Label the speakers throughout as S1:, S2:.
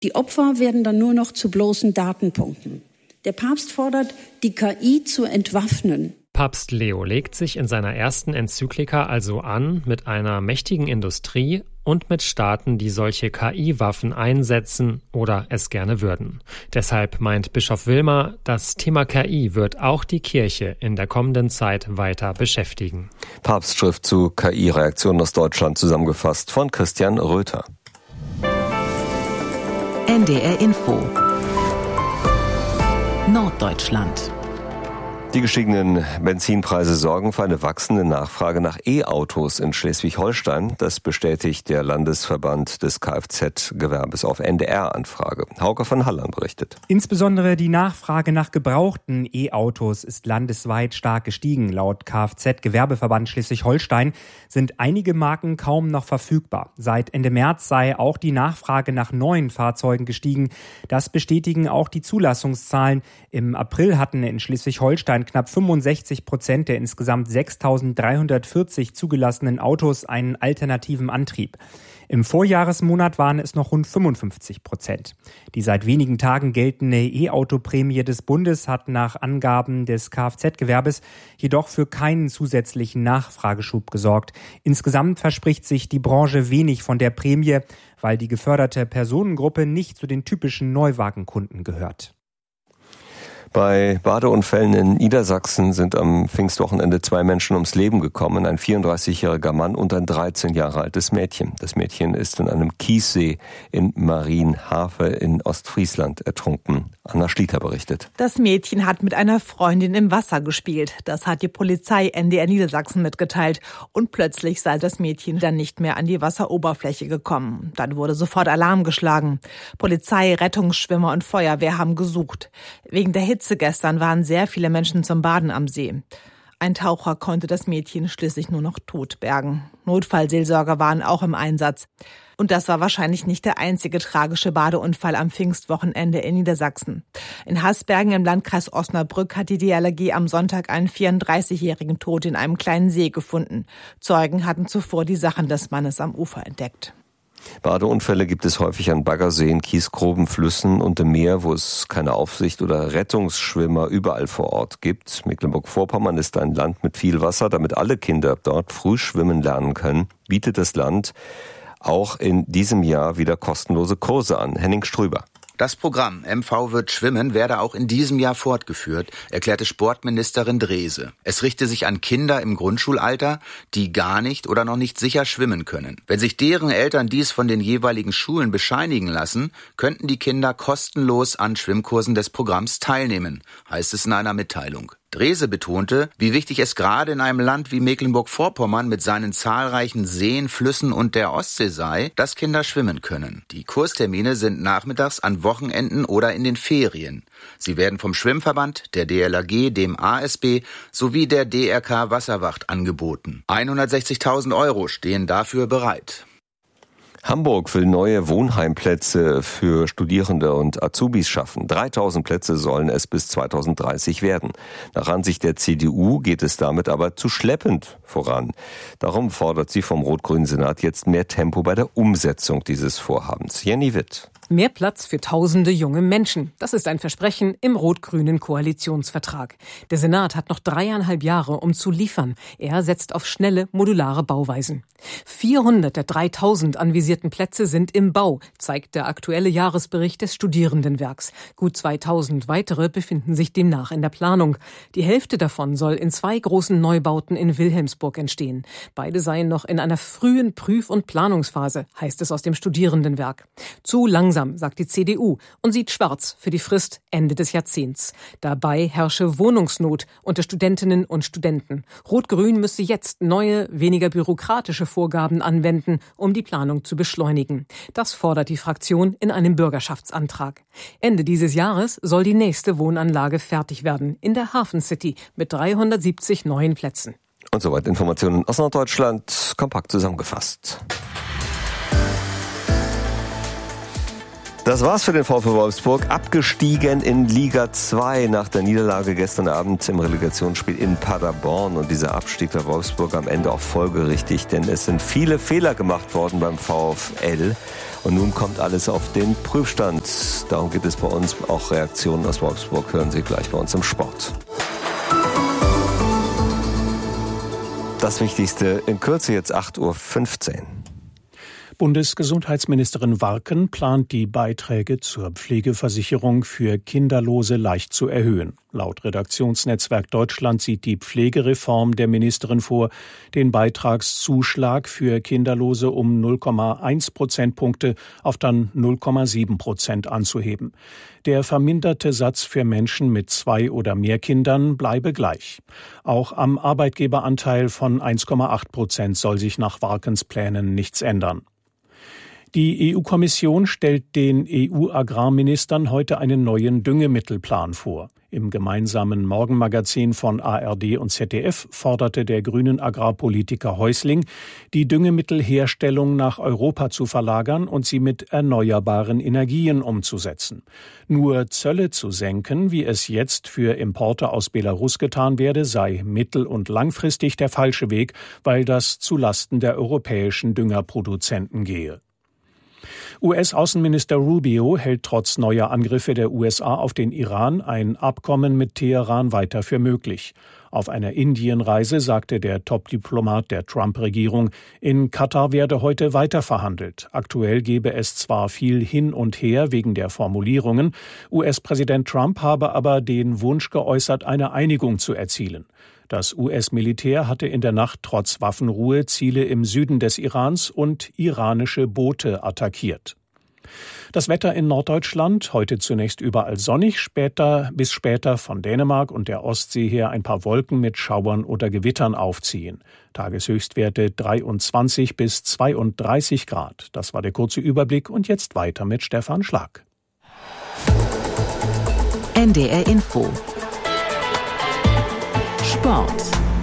S1: Die Opfer werden dann nur noch zu bloßen Datenpunkten. Der Papst fordert, die KI zu entwaffnen.
S2: Papst Leo legt sich in seiner ersten Enzyklika also an mit einer mächtigen Industrie und mit Staaten, die solche KI-Waffen einsetzen oder es gerne würden. Deshalb meint Bischof Wilmer, das Thema KI wird auch die Kirche in der kommenden Zeit weiter beschäftigen.
S3: Papstschrift zu KI-Reaktionen aus Deutschland zusammengefasst von Christian Röther.
S4: NDR Info Norddeutschland.
S3: Die gestiegenen Benzinpreise sorgen für eine wachsende Nachfrage nach E-Autos in Schleswig-Holstein. Das bestätigt der Landesverband des Kfz-Gewerbes auf NDR-Anfrage. Hauke von Halland berichtet.
S5: Insbesondere die Nachfrage nach gebrauchten E-Autos ist landesweit stark gestiegen. Laut Kfz-Gewerbeverband Schleswig-Holstein sind einige Marken kaum noch verfügbar. Seit Ende März sei auch die Nachfrage nach neuen Fahrzeugen gestiegen. Das bestätigen auch die Zulassungszahlen. Im April hatten in Schleswig-Holstein knapp 65% der insgesamt 6.340 zugelassenen Autos einen alternativen Antrieb. Im Vorjahresmonat waren es noch rund 55%. Die seit wenigen Tagen geltende E-Auto-Prämie des Bundes hat nach Angaben des Kfz-Gewerbes jedoch für keinen zusätzlichen Nachfrageschub gesorgt. Insgesamt verspricht sich die Branche wenig von der Prämie, weil die geförderte Personengruppe nicht zu den typischen Neuwagenkunden gehört.
S3: Bei Badeunfällen in Niedersachsen sind am Pfingstwochenende 2 Menschen ums Leben gekommen, ein 34-jähriger Mann und ein 13 Jahre altes Mädchen. Das Mädchen ist in einem Kiessee in Marienhafe in Ostfriesland ertrunken. Anna Schlieter berichtet.
S6: Das Mädchen hat mit einer Freundin im Wasser gespielt. Das hat die Polizei NDR Niedersachsen mitgeteilt. Und plötzlich sei das Mädchen dann nicht mehr an die Wasseroberfläche gekommen. Dann wurde sofort Alarm geschlagen. Polizei, Rettungsschwimmer und Feuerwehr haben gesucht. Wegen der Hitze gestern waren sehr viele Menschen zum Baden am See. Ein Taucher konnte das Mädchen schließlich nur noch tot bergen. Notfallseelsorger waren auch im Einsatz. Und das war wahrscheinlich nicht der einzige tragische Badeunfall am Pfingstwochenende in Niedersachsen. In Hasbergen im Landkreis Osnabrück hat die DLRG am Sonntag einen 34-jährigen tot in einem kleinen See gefunden. Zeugen hatten zuvor die Sachen des Mannes am Ufer entdeckt.
S3: Badeunfälle gibt es häufig an Baggerseen, Kiesgruben, Flüssen und im Meer, wo es keine Aufsicht oder Rettungsschwimmer überall vor Ort gibt. Mecklenburg-Vorpommern ist ein Land mit viel Wasser. Damit alle Kinder dort früh schwimmen lernen können, bietet das Land auch in diesem Jahr wieder kostenlose Kurse an. Henning Strüber.
S7: Das Programm MV wird schwimmen werde auch in diesem Jahr fortgeführt, erklärte Sportministerin Drese. Es richte sich an Kinder im Grundschulalter, die gar nicht oder noch nicht sicher schwimmen können. Wenn sich deren Eltern dies von den jeweiligen Schulen bescheinigen lassen, könnten die Kinder kostenlos an Schwimmkursen des Programms teilnehmen, heißt es in einer Mitteilung. Drese betonte, wie wichtig es gerade in einem Land wie Mecklenburg-Vorpommern mit seinen zahlreichen Seen, Flüssen und der Ostsee sei, dass Kinder schwimmen können. Die Kurstermine sind nachmittags an Wochenenden oder in den Ferien. Sie werden vom Schwimmverband, der DLRG, dem ASB sowie der DRK Wasserwacht angeboten. 160.000 € stehen dafür bereit.
S3: Hamburg will neue Wohnheimplätze für Studierende und Azubis schaffen. 3.000 Plätze sollen es bis 2030 werden. Nach Ansicht der CDU geht es damit aber zu schleppend voran. Darum fordert sie vom Rot-Grünen Senat jetzt mehr Tempo bei der Umsetzung dieses Vorhabens. Jenny Witt.
S8: Mehr Platz für tausende junge Menschen. Das ist ein Versprechen im rot-grünen Koalitionsvertrag. Der Senat hat noch 3,5 Jahre, um zu liefern. Er setzt auf schnelle, modulare Bauweisen. 400 der 3.000 anvisierten Plätze sind im Bau, zeigt der aktuelle Jahresbericht des Studierendenwerks. Gut 2.000 weitere befinden sich demnach in der Planung. Die Hälfte davon soll in 2 großen Neubauten in Wilhelmsburg entstehen. Beide seien noch in einer frühen Prüf- und Planungsphase, heißt es aus dem Studierendenwerk. Zu langsam, sagt die CDU und sieht schwarz für die Frist Ende des Jahrzehnts. Dabei herrsche Wohnungsnot unter Studentinnen und Studenten. Rot-Grün müsse jetzt neue, weniger bürokratische Vorgaben anwenden, um die Planung zu beschleunigen. Das fordert die Fraktion in einem Bürgerschaftsantrag. Ende dieses Jahres soll die nächste Wohnanlage fertig werden, in der Hafen City mit 370 neuen Plätzen.
S3: Und soweit Informationen aus Norddeutschland, kompakt zusammengefasst. Das war's für den VfL Wolfsburg. Abgestiegen in Liga 2 nach der Niederlage gestern Abend im Relegationsspiel in Paderborn. Und dieser Abstieg der Wolfsburg am Ende auch folgerichtig, denn es sind viele Fehler gemacht worden beim VfL. Und nun kommt alles auf den Prüfstand. Darum gibt es bei uns auch Reaktionen aus Wolfsburg. Hören Sie gleich bei uns im Sport. Das Wichtigste in Kürze, jetzt 8:15 Uhr.
S9: Bundesgesundheitsministerin Warken plant, die Beiträge zur Pflegeversicherung für Kinderlose leicht zu erhöhen. Laut Redaktionsnetzwerk Deutschland sieht die Pflegereform der Ministerin vor, den Beitragszuschlag für Kinderlose um 0,1 Prozentpunkte auf dann 0,7% anzuheben. Der verminderte Satz für Menschen mit 2 oder mehr Kindern bleibe gleich. Auch am Arbeitgeberanteil von 1,8% soll sich nach Warkens Plänen nichts ändern. Die EU-Kommission stellt den EU-Agrarministern heute einen neuen Düngemittelplan vor. Im gemeinsamen Morgenmagazin von ARD und ZDF forderte der grünen Agrarpolitiker Häusling, die Düngemittelherstellung nach Europa zu verlagern und sie mit erneuerbaren Energien umzusetzen. Nur Zölle zu senken, wie es jetzt für Importe aus Belarus getan werde, sei mittel- und langfristig der falsche Weg, weil das zulasten der europäischen Düngerproduzenten gehe. US-Außenminister Rubio hält trotz neuer Angriffe der USA auf den Iran ein Abkommen mit Teheran weiter für möglich. Auf einer Indienreise sagte der Top-Diplomat der Trump-Regierung, in Katar werde heute weiter verhandelt. Aktuell gebe es zwar viel hin und her wegen der Formulierungen, US-Präsident Trump habe aber den Wunsch geäußert, eine Einigung zu erzielen. Das US-Militär hatte in der Nacht trotz Waffenruhe Ziele im Süden des Irans und iranische Boote attackiert. Das Wetter in Norddeutschland, heute zunächst überall sonnig, bis später von Dänemark und der Ostsee her ein paar Wolken mit Schauern oder Gewittern aufziehen. Tageshöchstwerte 23 bis 32 Grad. Das war der kurze Überblick und jetzt weiter mit Stefan Schlag.
S4: NDR Info. Sport.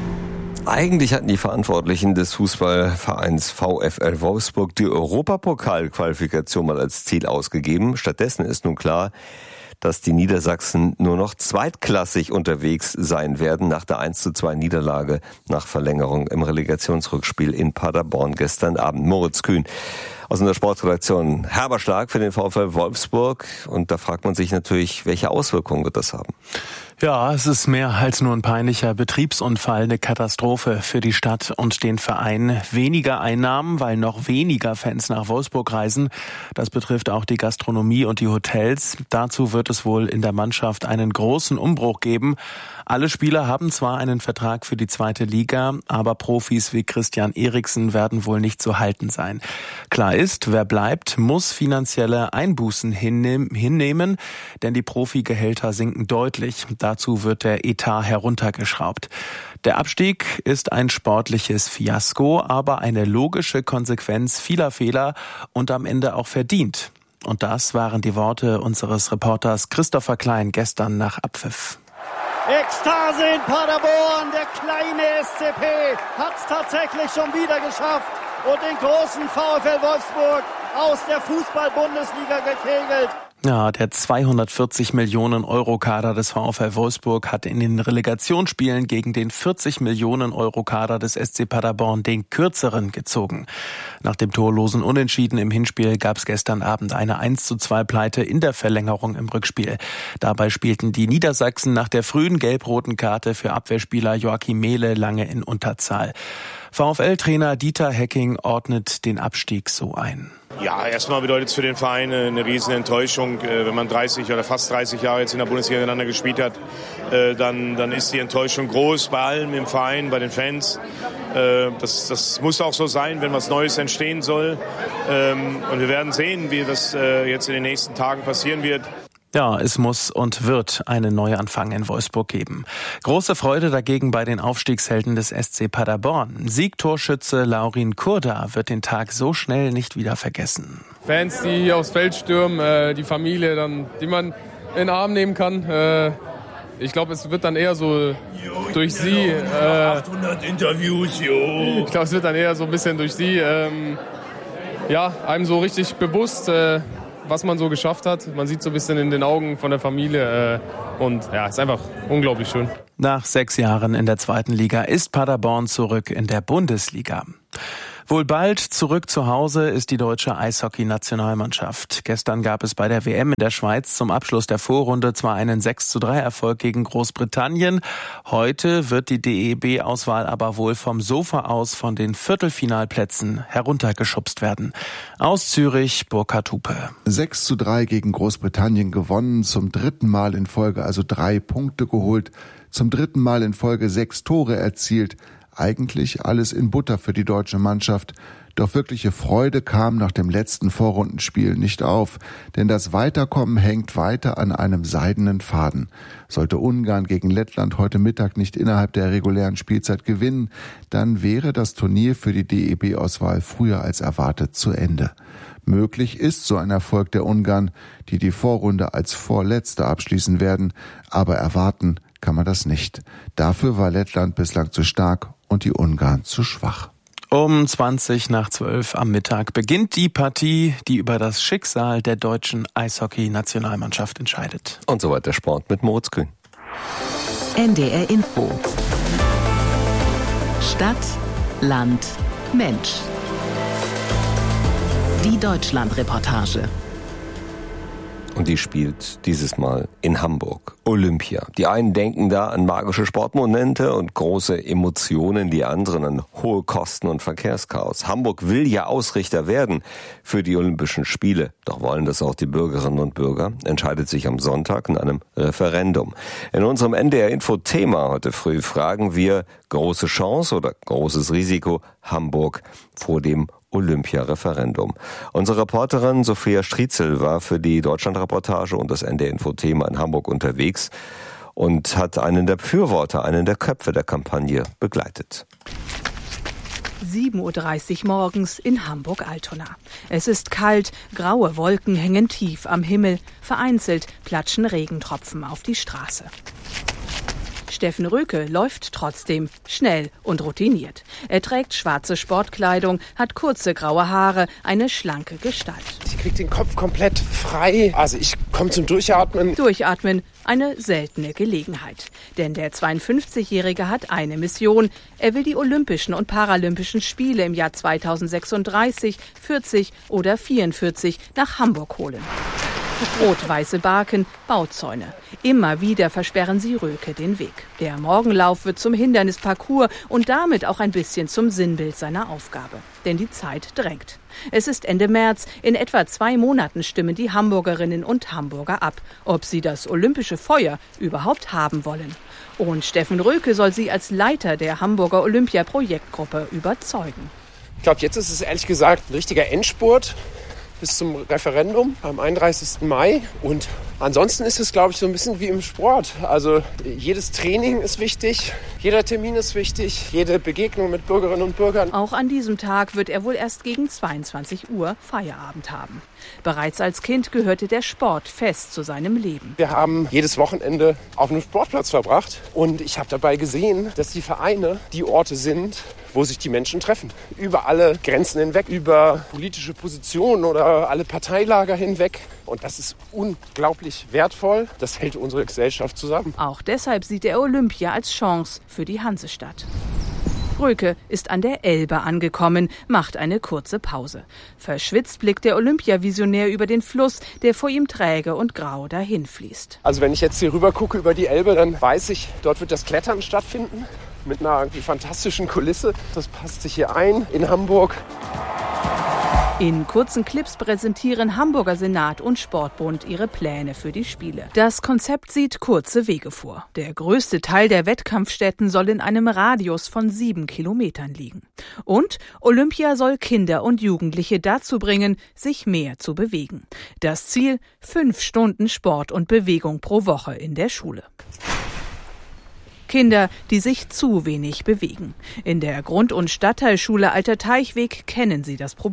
S3: Eigentlich hatten die Verantwortlichen des Fußballvereins VfL Wolfsburg die Europapokalqualifikation mal als Ziel ausgegeben. Stattdessen ist nun klar, dass die Niedersachsen nur noch zweitklassig unterwegs sein werden nach der 1:2 Niederlage nach Verlängerung im Relegationsrückspiel in Paderborn gestern Abend. Moritz Kühn aus unserer Sportredaktion. Herber Schlag für den VfL Wolfsburg. Und da fragt man sich natürlich, welche Auswirkungen wird das haben?
S10: Ja, es ist mehr als nur ein peinlicher Betriebsunfall, eine Katastrophe für die Stadt und den Verein. Weniger Einnahmen, weil noch weniger Fans nach Wolfsburg reisen. Das betrifft auch die Gastronomie und die Hotels. Dazu wird es wohl in der Mannschaft einen großen Umbruch geben. Alle Spieler haben zwar einen Vertrag für die 2. Liga, aber Profis wie Christian Eriksen werden wohl nicht zu halten sein. Klar ist, wer bleibt, muss finanzielle Einbußen hinnehmen, denn die Profigehälter sinken deutlich. Dazu wird der Etat heruntergeschraubt. Der Abstieg ist ein sportliches Fiasko, aber eine logische Konsequenz vieler Fehler und am Ende auch verdient. Und das waren die Worte unseres Reporters Christopher Klein gestern nach Abpfiff.
S11: Ekstase in Paderborn, der kleine SCP hat es tatsächlich schon wieder geschafft und den großen VfL Wolfsburg aus der Fußball-Bundesliga gekegelt.
S10: Ja, der 240 Millionen Euro Kader des VfL Wolfsburg hat in den Relegationsspielen gegen den 40 Millionen Euro Kader des SC Paderborn den kürzeren gezogen. Nach dem torlosen Unentschieden im Hinspiel gab es gestern Abend eine 1:2 Pleite in der Verlängerung im Rückspiel. Dabei spielten die Niedersachsen nach der frühen gelb-roten Karte für Abwehrspieler Joachim Mehle lange in Unterzahl. VfL-Trainer Dieter Hecking ordnet den Abstieg so ein.
S12: Ja, erstmal bedeutet es für den Verein eine riesen Enttäuschung. Wenn man 30 oder fast 30 Jahre jetzt in der Bundesliga miteinander gespielt hat, dann ist die Enttäuschung groß bei allem im Verein, bei den Fans. Das muss auch so sein, wenn was Neues entstehen soll. Und wir werden sehen, wie das jetzt in den nächsten Tagen passieren wird.
S10: Ja, es muss und wird einen Neuanfang in Wolfsburg geben. Große Freude dagegen bei den Aufstiegshelden des SC Paderborn. Siegtorschütze Laurin Kurda wird den Tag so schnell nicht wieder vergessen.
S13: Fans, die hier aufs Feld stürmen, die Familie, die man in den Arm nehmen kann. Ich glaube, es wird dann eher so durch sie.
S14: 800 Interviews, jo.
S13: Ich glaube, es wird dann eher so ein bisschen durch sie. Einem so richtig bewusst, was man so geschafft hat. Man sieht so ein bisschen in den Augen von der Familie und ja, ist einfach unglaublich schön.
S10: Nach 6 Jahren in der 2. Liga ist Paderborn zurück in der Bundesliga. Wohl bald zurück zu Hause ist die deutsche Eishockey-Nationalmannschaft. Gestern gab es bei der WM in der Schweiz zum Abschluss der Vorrunde zwar einen 6:3-Erfolg gegen Großbritannien. Heute wird die DEB-Auswahl aber wohl vom Sofa aus von den Viertelfinalplätzen heruntergeschubst werden. Aus Zürich, Burkhard Hupe.
S15: 6:3 gegen Großbritannien gewonnen, zum 3. Mal in Folge also 3 Punkte geholt, zum 3. Mal in Folge 6 Tore erzielt. Eigentlich alles in Butter für die deutsche Mannschaft. Doch wirkliche Freude kam nach dem letzten Vorrundenspiel nicht auf, denn das Weiterkommen hängt weiter an einem seidenen Faden. Sollte Ungarn gegen Lettland heute Mittag nicht innerhalb der regulären Spielzeit gewinnen, dann wäre das Turnier für die DEB-Auswahl früher als erwartet zu Ende. Möglich ist so ein Erfolg der Ungarn, die die Vorrunde als Vorletzte abschließen werden, aber erwarten kann man das nicht. Dafür war Lettland bislang zu stark und die Ungarn zu schwach.
S10: Um 20:12 am Mittag beginnt die Partie, die über das Schicksal der deutschen Eishockey-Nationalmannschaft entscheidet.
S3: Und soweit der Sport mit Moritz Kühn.
S4: NDR Info. Stadt, Land, Mensch. Die Deutschland-Reportage.
S3: Und die spielt dieses Mal in Hamburg. Olympia. Die einen denken da an magische Sportmomente und große Emotionen, die anderen an hohe Kosten und Verkehrschaos. Hamburg will ja Ausrichter werden für die Olympischen Spiele. Doch wollen das auch die Bürgerinnen und Bürger? Entscheidet sich am Sonntag in einem Referendum. In unserem NDR-Info-Thema heute früh fragen wir: große Chance oder großes Risiko Hamburg vor dem Olympia-Referendum. Unsere Reporterin Sophia Striezel war für die Deutschland-Reportage und das NDR-Info-Thema in Hamburg unterwegs und hat einen der Befürworter, einen der Köpfe der Kampagne begleitet.
S16: 7:30 Uhr morgens in Hamburg-Altona. Es ist kalt, graue Wolken hängen tief am Himmel, vereinzelt platschen Regentropfen auf die Straße. Steffen Röke läuft trotzdem schnell und routiniert. Er trägt schwarze Sportkleidung, hat kurze graue Haare, eine schlanke Gestalt.
S17: Ich krieg den Kopf komplett frei. Also ich komme zum Durchatmen.
S16: Durchatmen, eine seltene Gelegenheit. Denn der 52-Jährige hat eine Mission. Er will die Olympischen und Paralympischen Spiele im Jahr 2036, 40 oder 44 nach Hamburg holen. Rot-weiße Barken, Bauzäune. Immer wieder versperren sie Röke den Weg. Der Morgenlauf wird zum Hindernisparcours und damit auch ein bisschen zum Sinnbild seiner Aufgabe. Denn die Zeit drängt. Es ist Ende März. In etwa 2 Monaten stimmen die Hamburgerinnen und Hamburger ab, ob sie das olympische Feuer überhaupt haben wollen. Und Steffen Röke soll sie als Leiter der Hamburger Olympia-Projektgruppe überzeugen.
S17: Ich glaube, jetzt ist es ehrlich gesagt ein richtiger Endspurt bis zum Referendum am 31. Mai. Und ansonsten ist es, glaube ich, so ein bisschen wie im Sport. Also jedes Training ist wichtig, jeder Termin ist wichtig, jede Begegnung mit Bürgerinnen und Bürgern.
S16: Auch an diesem Tag wird er wohl erst gegen 22 Uhr Feierabend haben. Bereits als Kind gehörte der Sport fest zu seinem Leben.
S17: Wir haben jedes Wochenende auf einem Sportplatz verbracht und ich habe dabei gesehen, dass die Vereine die Orte sind, wo sich die Menschen treffen. Über alle Grenzen hinweg, über politische Positionen oder alle Parteilager hinweg. Und das ist unglaublich wertvoll. Das hält unsere Gesellschaft zusammen.
S16: Auch deshalb sieht er Olympia als Chance für die Hansestadt. Röke ist an der Elbe angekommen, macht eine kurze Pause. Verschwitzt blickt der Olympiavisionär über den Fluss, der vor ihm träge und grau dahinfließt.
S17: Also wenn ich jetzt hier rüber gucke über die Elbe, dann weiß ich, dort wird das Klettern stattfinden. Mit einer irgendwie fantastischen Kulisse. Das passt sich hier ein in Hamburg.
S16: In kurzen Clips präsentieren Hamburger Senat und Sportbund ihre Pläne für die Spiele. Das Konzept sieht kurze Wege vor. Der größte Teil der Wettkampfstätten soll in einem Radius von 7 Kilometern liegen. Und Olympia soll Kinder und Jugendliche dazu bringen, sich mehr zu bewegen. Das Ziel: 5 Stunden Sport und Bewegung pro Woche in der Schule. Kinder, die sich zu wenig bewegen. In der Grund- und Stadtteilschule Alter Teichweg kennen sie das Problem.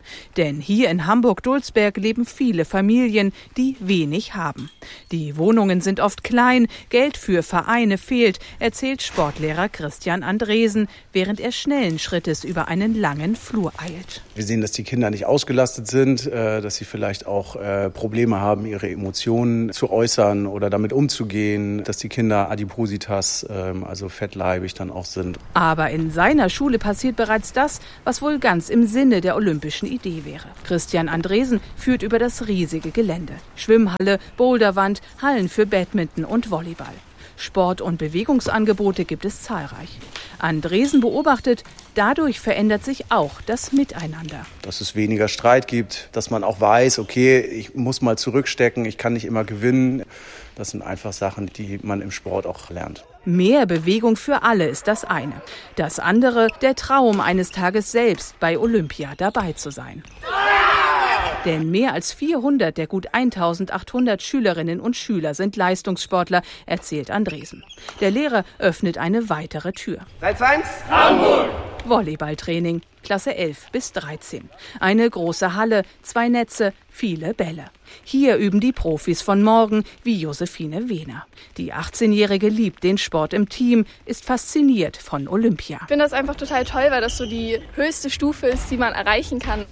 S16: Denn hier in Hamburg-Dulsberg leben viele Familien, die wenig haben. Die Wohnungen sind oft klein, Geld für Vereine fehlt, erzählt Sportlehrer Christian Andresen, während er schnellen Schrittes über einen langen Flur eilt.
S18: Wir sehen, dass die Kinder nicht ausgelastet sind, dass sie vielleicht auch Probleme haben, ihre Emotionen zu äußern oder damit umzugehen, dass die Kinder Adipositas, also fettleibig dann auch sind.
S16: Aber in seiner Schule passiert bereits das, was wohl ganz im Sinne der olympischen Idee wäre. Christian Andresen führt über das riesige Gelände. Schwimmhalle, Boulderwand, Hallen für Badminton und Volleyball. Sport- und Bewegungsangebote gibt es zahlreich. Andresen beobachtet, dadurch verändert sich auch das Miteinander.
S18: Dass es weniger Streit gibt, dass man auch weiß, okay, ich muss mal zurückstecken, ich kann nicht immer gewinnen. Das sind einfach Sachen, die man im Sport auch lernt.
S16: Mehr Bewegung für alle ist das eine. Das andere, der Traum, eines Tages selbst bei Olympia dabei zu sein. Denn mehr als 400 der gut 1800 Schülerinnen und Schüler sind Leistungssportler, erzählt Andresen. Der Lehrer öffnet eine weitere Tür.
S19: Seit 1, Hamburg!
S16: Volleyballtraining, Klasse 11 bis 13. Eine große Halle, 2 Netze, viele Bälle. Hier üben die Profis von morgen, wie Josephine Wehner. Die 18-Jährige liebt den Sport im Team, ist fasziniert von Olympia.
S20: Ich finde das einfach total toll, weil das so die höchste Stufe ist, die man erreichen kann.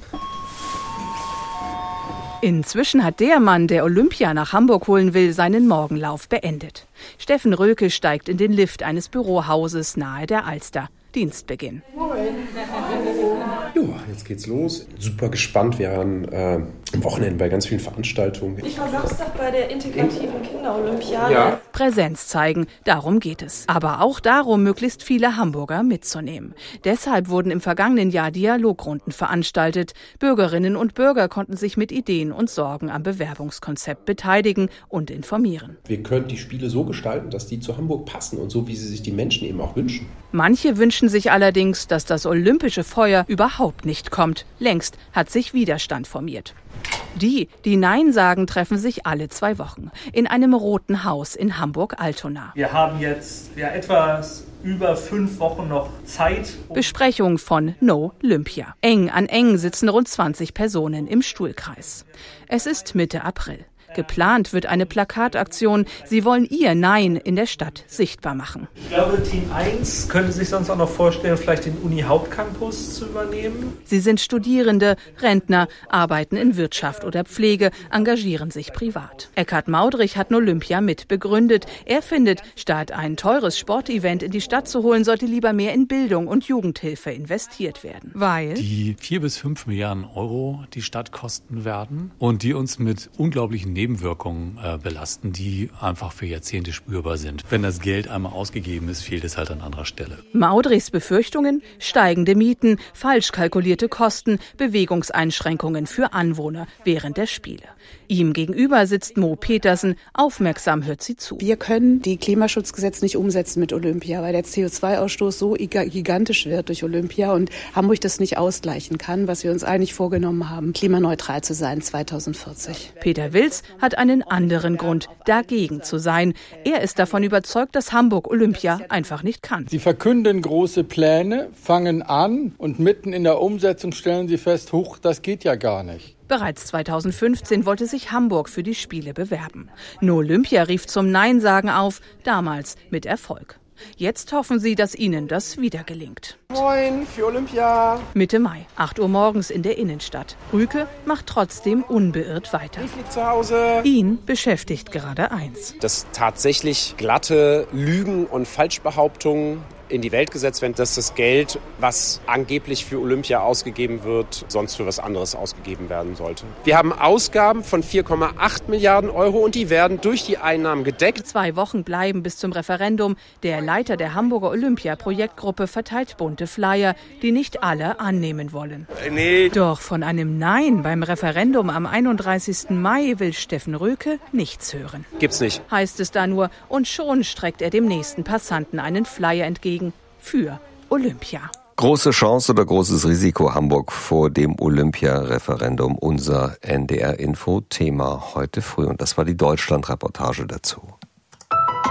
S16: Inzwischen hat der Mann, der Olympia nach Hamburg holen will, seinen Morgenlauf beendet. Steffen Röke steigt in den Lift eines Bürohauses nahe der Alster. Dienstbeginn.
S21: Ja, jetzt geht's los. Super gespannt. Wir waren am Wochenende bei ganz vielen Veranstaltungen.
S20: Ich war Samstag bei der integrativen Kinderolympiade.
S21: Ja.
S16: Präsenz zeigen, darum geht es. Aber auch darum, möglichst viele Hamburger mitzunehmen. Deshalb wurden im vergangenen Jahr Dialogrunden veranstaltet. Bürgerinnen und Bürger konnten sich mit Ideen und Sorgen am Bewerbungskonzept beteiligen und informieren.
S21: Wir können die Spiele so gestalten, dass die zu Hamburg passen und so, wie sie sich die Menschen eben auch wünschen.
S16: Manche wünschen sich allerdings, dass das olympische Feuer überhaupt nicht kommt. Längst hat sich Widerstand formiert. Die Nein sagen, treffen sich alle 2 Wochen in einem roten Haus in Hamburg-Altona.
S22: Wir haben jetzt etwas über 5 Wochen noch Zeit.
S16: Besprechung von No Olympia. Eng an eng sitzen rund 20 Personen im Stuhlkreis. Es ist Mitte April. Geplant wird eine Plakataktion. Sie wollen ihr Nein in der Stadt sichtbar machen.
S22: Ich glaube, Team 1 könnte sich sonst auch noch vorstellen, vielleicht den Uni-Hauptcampus zu übernehmen.
S16: Sie sind Studierende, Rentner, arbeiten in Wirtschaft oder Pflege, engagieren sich privat. Eckhard Maudrich hat Olympia mit begründet. Er findet, statt ein teures Sportevent in die Stadt zu holen, sollte lieber mehr in Bildung und Jugendhilfe investiert werden. Weil
S23: die 4 bis 5 Milliarden Euro die Stadt kosten werden und die uns mit unglaublichen Nebenwirkungen belasten, die einfach für Jahrzehnte spürbar sind. Wenn das Geld einmal ausgegeben ist, fehlt es halt an anderer Stelle.
S16: Maudrichs Befürchtungen? Steigende Mieten, falsch kalkulierte Kosten, Bewegungseinschränkungen für Anwohner während der Spiele. Ihm gegenüber sitzt Mo Petersen, aufmerksam hört sie zu.
S24: Wir können die Klimaschutzgesetze nicht umsetzen mit Olympia, weil der CO2-Ausstoß so gigantisch wird durch Olympia und Hamburg das nicht ausgleichen kann, was wir uns eigentlich vorgenommen haben, klimaneutral zu sein 2040.
S16: Peter Wilz hat einen anderen Grund, dagegen zu sein. Er ist davon überzeugt, dass Hamburg Olympia einfach nicht kann.
S25: Sie verkünden große Pläne, fangen an und mitten in der Umsetzung stellen sie fest, huch, das geht ja gar nicht.
S16: Bereits 2015 wollte sich Hamburg für die Spiele bewerben. No Olympia rief zum Nein-Sagen auf, damals mit Erfolg. Jetzt hoffen sie, dass ihnen das wieder gelingt.
S17: Moin für Olympia.
S16: Mitte Mai, 8 Uhr morgens in der Innenstadt. Rüke macht trotzdem unbeirrt weiter.
S17: Ich lieg zu Hause.
S16: Ihn beschäftigt gerade eins.
S17: Dass tatsächlich glatte Lügen und Falschbehauptungen in die Welt gesetzt werden, dass das Geld, was angeblich für Olympia ausgegeben wird, sonst für was anderes ausgegeben werden sollte. Wir haben Ausgaben von 4,8 Milliarden Euro und die werden durch die Einnahmen gedeckt.
S16: 2 Wochen bleiben bis zum Referendum. Der Leiter der Hamburger Olympia-Projektgruppe verteilt bunte Flyer, die nicht alle annehmen wollen.
S17: Nee.
S16: Doch von einem Nein beim Referendum am 31. Mai will Steffen Röke nichts hören.
S17: Gibt's nicht.
S16: Heißt es da nur, und schon streckt er dem nächsten Passanten einen Flyer entgegen. Für Olympia.
S3: Große Chance oder großes Risiko Hamburg vor dem Olympia-Referendum? Unser NDR-Info-Thema heute früh. Und das war die Deutschland-Reportage dazu.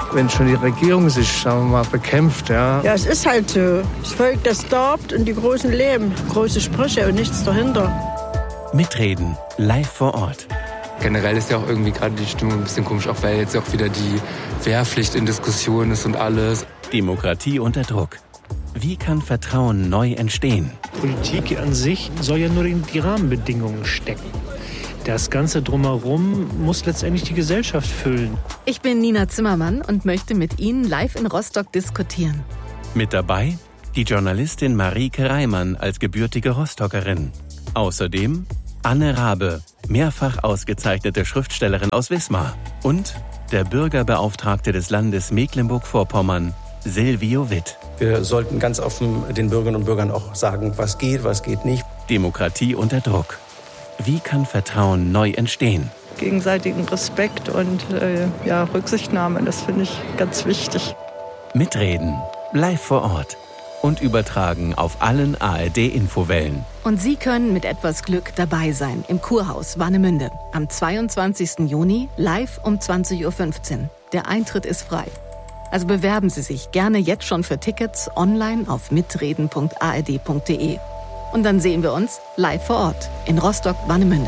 S1: wenn schon die Regierung sich, sagen wir mal, bekämpft. Ja,
S2: es ist halt so. Das Volk, das darbt und die Großen leben. Große Sprüche und nichts dahinter.
S5: Mitreden, live vor Ort.
S6: Generell ist ja auch irgendwie gerade die Stimmung ein bisschen komisch, auch weil jetzt auch wieder die Wehrpflicht in Diskussion ist und alles.
S5: Demokratie unter Druck. Wie kann Vertrauen neu entstehen?
S7: Politik an sich soll ja nur in die Rahmenbedingungen stecken. Das Ganze drumherum muss letztendlich die Gesellschaft füllen.
S26: Ich bin Nina Zimmermann und möchte mit Ihnen live in Rostock diskutieren.
S5: Mit dabei die Journalistin Marieke Reimann als gebürtige Rostockerin. Außerdem Anne Rabe, mehrfach ausgezeichnete Schriftstellerin aus Wismar. Und der Bürgerbeauftragte des Landes Mecklenburg-Vorpommern, Silvio Witt.
S27: Wir sollten ganz offen den Bürgerinnen und Bürgern auch sagen, was geht nicht.
S5: Demokratie unter Druck. Wie kann Vertrauen neu entstehen?
S2: Gegenseitigen Respekt und Rücksichtnahme, das finde ich ganz wichtig.
S5: Mitreden, live vor Ort und übertragen auf allen ARD-Infowellen.
S26: Und Sie können mit etwas Glück dabei sein im Kurhaus Warnemünde am 22. Juni live um 20.15 Uhr. Der Eintritt ist frei. Also bewerben Sie sich gerne jetzt schon für Tickets online auf mitreden.ard.de. Und dann sehen wir uns live vor Ort in Rostock-Warnemünde.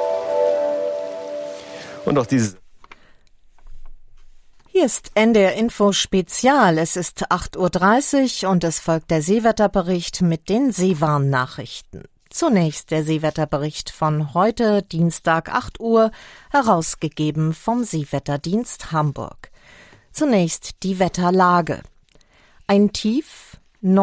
S3: Und auch dieses...
S28: Hier ist NDR Info Spezial. Es ist 8.30 Uhr und es folgt der Seewetterbericht mit den Seewarnnachrichten. Zunächst der Seewetterbericht von heute, Dienstag 8 Uhr, herausgegeben vom Seewetterdienst Hamburg. Zunächst die Wetterlage. Ein Tief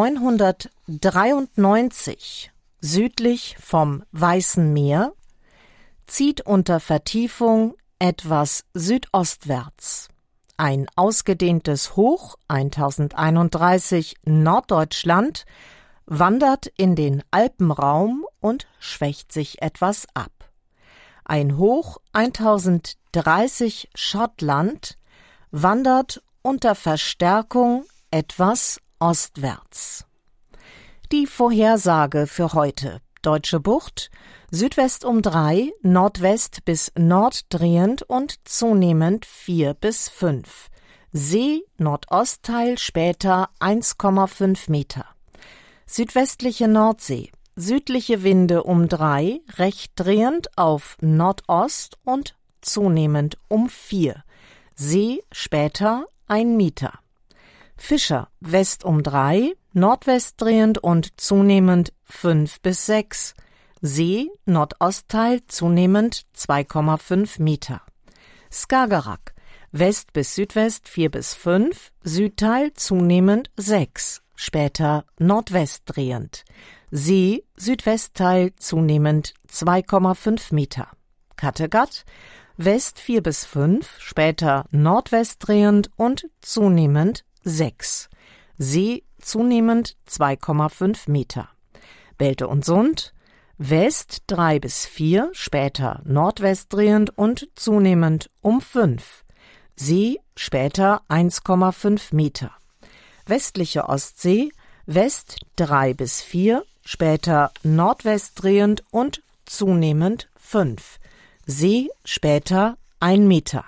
S28: 993 südlich vom Weißen Meer zieht unter Vertiefung etwas südostwärts. Ein ausgedehntes Hoch 1031 Norddeutschland wandert in den Alpenraum und schwächt sich etwas ab. Ein Hoch 1030 Schottland wandert unter Verstärkung etwas ostwärts. Die Vorhersage für heute. Deutsche Bucht, Südwest um 3, Nordwest bis Norddrehend und zunehmend 4 bis 5. See, Nordostteil später 1,5 Meter. Südwestliche Nordsee, südliche Winde um 3, recht drehend auf Nordost und zunehmend um 4. See später 1 Meter. Fischer, West um 3, Nordwest drehend und zunehmend 5 bis 6. See, Nordostteil zunehmend 2,5 Meter. Skagerrak, West bis Südwest 4 bis 5, Südteil zunehmend 6, später Nordwest drehend. See, Südwestteil zunehmend 2,5 Meter. Kattegat, West 4 bis 5, später Nordwest drehend und zunehmend 6. See zunehmend 2,5 Meter. Belte und Sund, West 3 bis 4, später Nordwest drehend und zunehmend um 5. See später 1,5 Meter. Westliche Ostsee, West 3 bis 4, später Nordwest drehend und zunehmend 5. See später 1 Meter.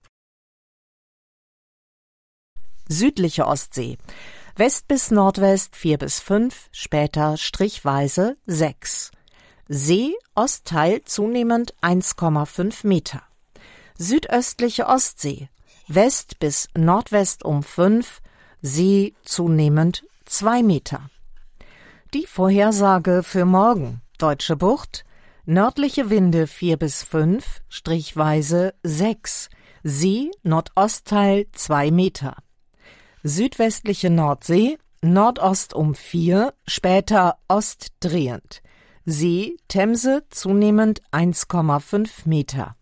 S28: Südliche Ostsee, West bis Nordwest 4 bis 5, später strichweise 6. See, Ostteil zunehmend 1,5 Meter. Südöstliche Ostsee, West bis Nordwest um 5, See zunehmend 2 Meter. Die Vorhersage für morgen. Deutsche Bucht, nördliche Winde 4 bis 5, strichweise 6. See, Nordostteil 2 Meter. Südwestliche Nordsee, Nordost um 4, später ostdrehend. See, Themse zunehmend 1,5 Meter.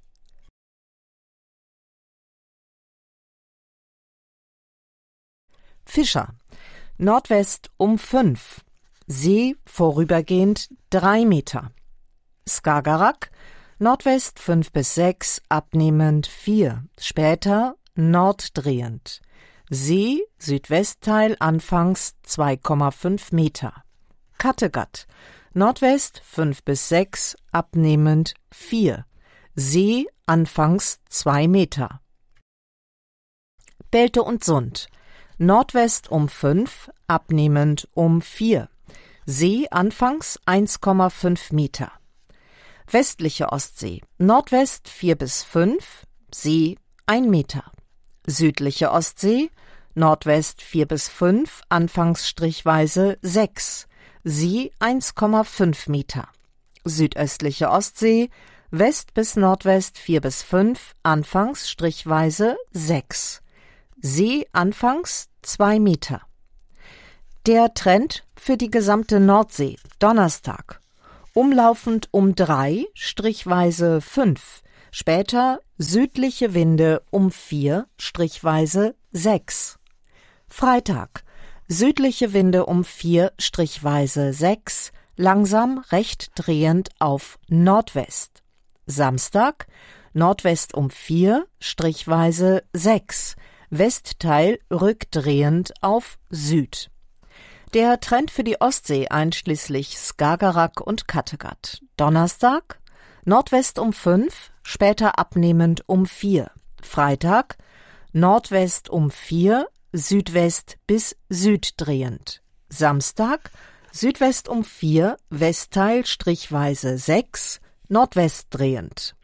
S28: Fischer, Nordwest um 5, See vorübergehend 3 Meter. Skagerrak, Nordwest 5 bis 6, abnehmend 4, später norddrehend. See, Südwestteil anfangs 2,5 Meter. Kattegat, Nordwest 5 bis 6, abnehmend 4. See, anfangs 2 Meter. Belte und Sund. Nordwest um 5, abnehmend um 4. See anfangs 1,5 Meter. Westliche Ostsee. Nordwest 4 bis 5, See 1 Meter. Südliche Ostsee. Nordwest 4 bis 5, anfangs strichweise 6, See 1,5 Meter. Südöstliche Ostsee, West bis Nordwest 4 bis 5, anfangs strichweise 6, See anfangs 2 Meter. Der Trend für die gesamte Nordsee, Donnerstag. Umlaufend um 3, strichweise 5, später südliche Winde um 4, strichweise 6. Freitag, südliche Winde um 4, strichweise 6, langsam recht drehend auf Nordwest. Samstag, Nordwest um 4, strichweise 6, Westteil rückdrehend auf Süd. Der Trend für die Ostsee einschließlich Skagerrak und Kattegat. Donnerstag, Nordwest um 5, später abnehmend um 4. Freitag, Nordwest um 4, Südwest bis Süd drehend. Samstag, Südwest um 4, Westteil strichweise 6, Nordwest drehend.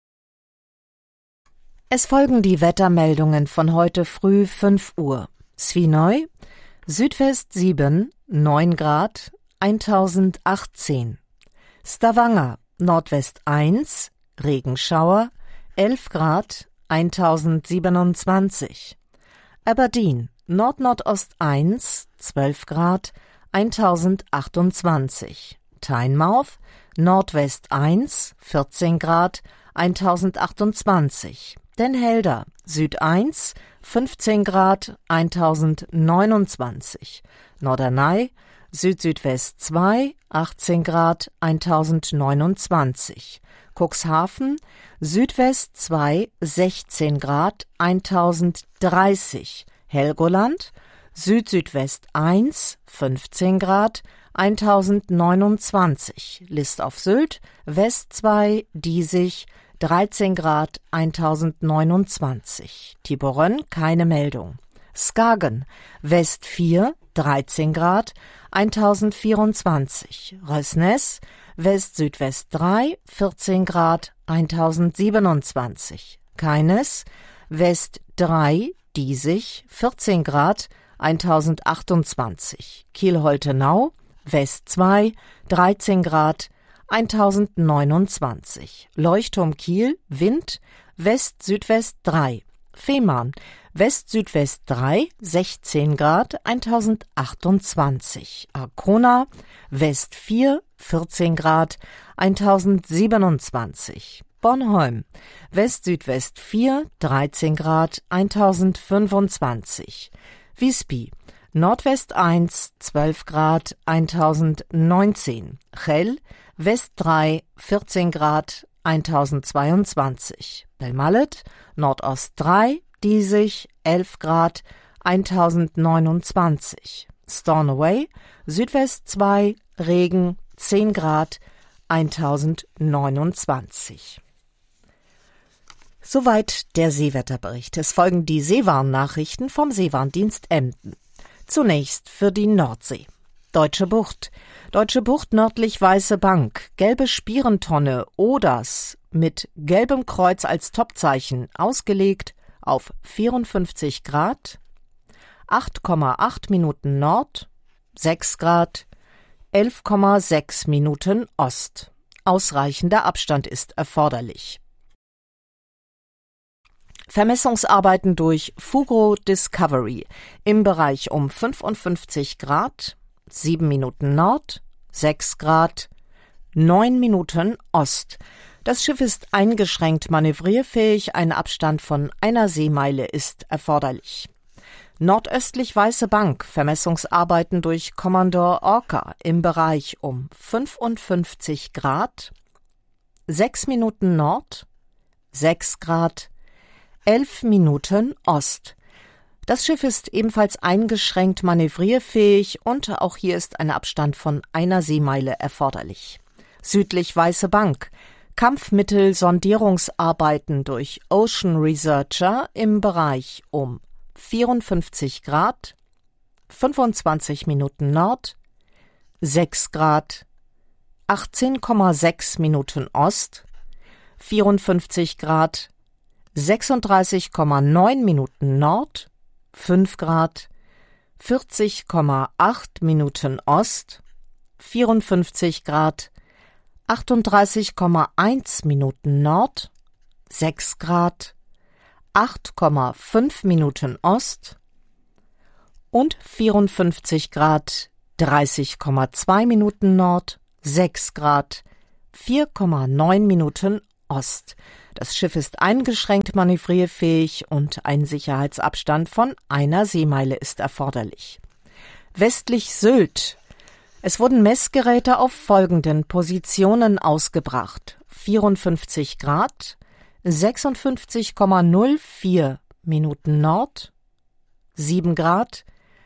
S28: Es folgen die Wettermeldungen von heute früh 5 Uhr. Svínoy, Südwest 7, 9 Grad, 1018. Stavanger, Nordwest 1, Regenschauer, 11 Grad, 1027. Aberdeen, Nord-Nordost 1, 12 Grad, 1028. Tynemouth, Nordwest 1, 14 Grad, 1028. Den Helder, Süd 1, 15 Grad, 1029. Norderney, Süd-Südwest 2, 18 Grad, 1029. Cuxhaven, Südwest 2, 16 Grad, 1030. Helgoland, Süd-Südwest 1, 15 Grad, 1029. List auf Sylt, West 2, Diesig, 13 Grad, 1029. Tiburon, keine Meldung. Skagen, West 4, 13 Grad, 1024. Røsnes, West-Südwest 3, 14 Grad, 1027. Keines, West 3, Diesig, 14 Grad, 1028. Kiel-Holtenau, West 2, 13 Grad, 1029. Leuchtturm Kiel, Wind, West-Südwest 3. Fehmarn, West-Südwest 3, 16 Grad, 1028. Arkona, West 4, 14 Grad, 1027. Bornholm, West-Südwest 4, 13 Grad, 1025. Visby, Nordwest 1, 12 Grad, 1019. Chell, West 3, 14 Grad, 1022. Belmallet, Nordost 3, Diesig, 11 Grad, 1029. Stornoway, Südwest 2, Regen, 10 Grad, 1029. Soweit der Seewetterbericht. Es folgen die Seewarnnachrichten vom Seewarndienst Emden. Zunächst für die Nordsee. Deutsche Bucht. Deutsche Bucht nördlich Weiße Bank. Gelbe Spierentonne Oders mit gelbem Kreuz als Topzeichen ausgelegt auf 54 Grad, 8,8 Minuten Nord, 6 Grad, 11,6 Minuten Ost. Ausreichender Abstand ist erforderlich. Vermessungsarbeiten durch Fugro Discovery im Bereich um 55 Grad, 7 Minuten Nord, 6 Grad, 9 Minuten Ost. Das Schiff ist eingeschränkt manövrierfähig, ein Abstand von einer Seemeile ist erforderlich. Nordöstlich Weiße Bank, Vermessungsarbeiten durch Commodore Orca im Bereich um 55 Grad, 6 Minuten Nord, 6 Grad, 11 Minuten Ost. Das Schiff ist ebenfalls eingeschränkt manövrierfähig und auch hier ist ein Abstand von einer Seemeile erforderlich. Südlich Weiße Bank, Kampfmittel-Sondierungsarbeiten durch Ocean Researcher im Bereich um 54 Grad, 25 Minuten Nord, 6 Grad, 18,6 Minuten Ost, 54 Grad, 36,9 Minuten Nord, 5 Grad, 40,8 Minuten Ost, 54 Grad, 38,1 Minuten Nord, 6 Grad, 8,5 Minuten Ost und 54 Grad, 30,2 Minuten Nord, 6 Grad, 4,9 Minuten Ost. Das Schiff ist eingeschränkt manövrierfähig und ein Sicherheitsabstand von 1 Seemeile ist erforderlich. Westlich Sylt. Es wurden Messgeräte auf folgenden Positionen ausgebracht. 54 Grad, 56,04 Minuten Nord, 7 Grad,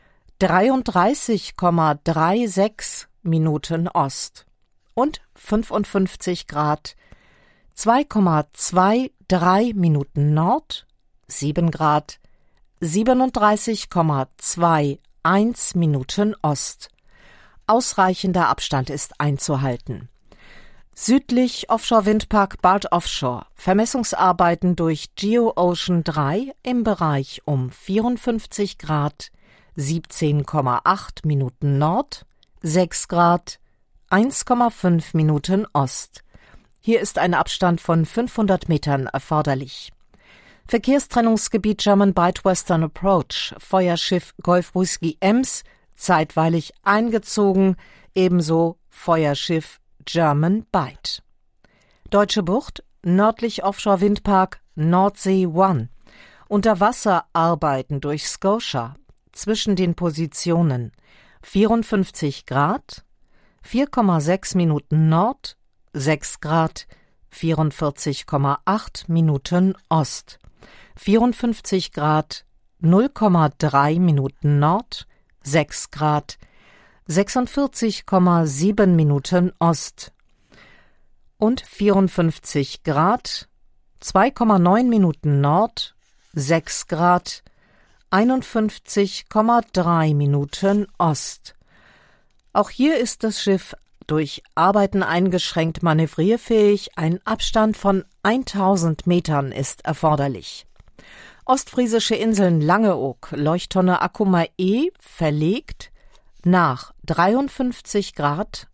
S28: 33,36 Minuten Ost und 55 Grad, 2,23 Minuten Nord, 7 Grad, 37,21 Minuten Ost. Ausreichender Abstand ist einzuhalten. Südlich Offshore-Windpark Bald Offshore. Vermessungsarbeiten durch GeoOcean 3 im Bereich um 54 Grad, 17,8 Minuten Nord, 6 Grad, 1,5 Minuten Ost. Hier ist ein Abstand von 500 Metern erforderlich. Verkehrstrennungsgebiet German Bight Western Approach, Feuerschiff Golf Whisky Ems, zeitweilig eingezogen, ebenso Feuerschiff German Bight. Deutsche Bucht, nördlich Offshore-Windpark Nordsee One. Unterwasserarbeiten durch Scotia, zwischen den Positionen 54 Grad, 4,6 Minuten Nord, 6 Grad, 44,8 Minuten Ost, 54 Grad, 0,3 Minuten Nord, 6 Grad, 46,7 Minuten Ost und 54 Grad, 2,9 Minuten Nord, 6 Grad, 51,3 Minuten Ost. Auch hier ist das Schiff durch Arbeiten eingeschränkt manövrierfähig, ein Abstand von 1000 Metern ist erforderlich. Ostfriesische Inseln Langeoog, Leuchttonne Akkuma E verlegt nach 53 Grad,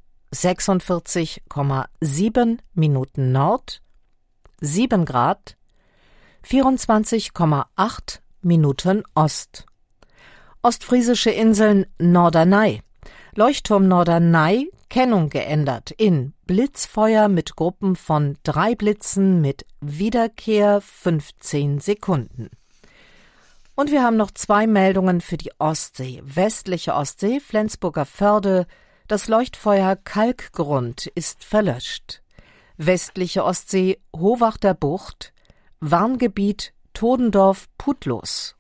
S28: 46,7 Minuten Nord, 7 Grad, 24,8 Minuten Ost. Ostfriesische Inseln Norderney, Leuchtturm Norderney, Kennung geändert in Blitzfeuer mit Gruppen von 3 Blitzen mit Wiederkehr 15 Sekunden. Und wir haben noch 2 Meldungen für die Ostsee. Westliche Ostsee, Flensburger Förde, das Leuchtfeuer Kalkgrund ist verlöscht. Westliche Ostsee, Hohwachter Bucht, Warngebiet Todendorf-Putlos.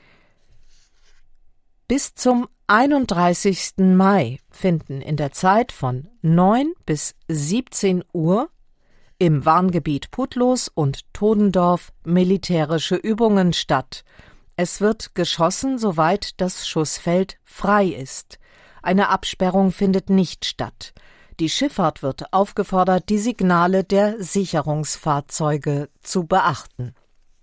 S28: Bis zum 31. Mai finden in der Zeit von 9 bis 17 Uhr im Warngebiet Putlos und Todendorf militärische Übungen statt. Es wird geschossen, soweit das Schussfeld frei ist. Eine Absperrung findet nicht statt. Die Schifffahrt wird aufgefordert, die Signale der Sicherungsfahrzeuge zu beachten.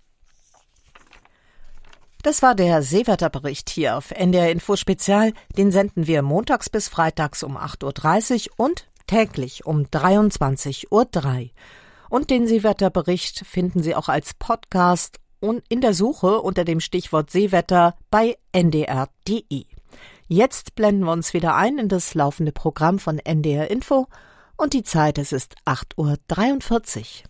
S28: Das war der Seewetterbericht hier auf NDR Info Spezial. Den senden wir montags bis freitags um 8.30 Uhr und täglich um 23.03 Uhr. Und den Seewetterbericht finden Sie auch als Podcast und in der Suche unter dem Stichwort Seewetter bei ndr.de. Jetzt blenden wir uns wieder ein in das laufende Programm von NDR Info und die Zeit, es ist 8.43 Uhr.